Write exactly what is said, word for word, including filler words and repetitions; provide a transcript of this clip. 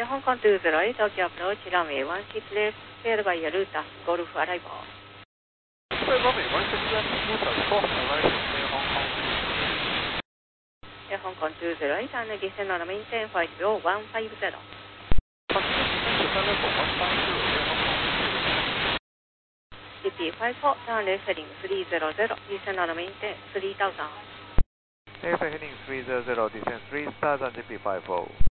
Hong Kong two zero eight, Tokyo approach, runway one six left, cleared by Yaruta, Golf arrival. Cleared runway one six left, Yaruta, Golf arrival, Air Hong Kong. Air Hong Kong two zero eight, and descend on maintain flight level one five zero. C P five four, turn left heading three zero zero, descend on maintain three thousand. Left heading three zero zero, descend three thousand, G P five four.